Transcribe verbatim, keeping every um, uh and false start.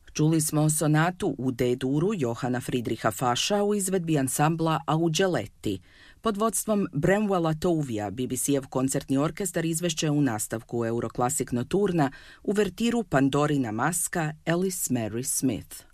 Čuli smo sonatu u D-duru Johana Friedricha Fascha u izvedbi ansambla Augeleti. Pod vodstvom Bramwella Tovija B B C-ev koncertni orkestar izvešće u nastavku Euroclassic Nocturna uvertiru Pandorina maska Alice Mary Smith.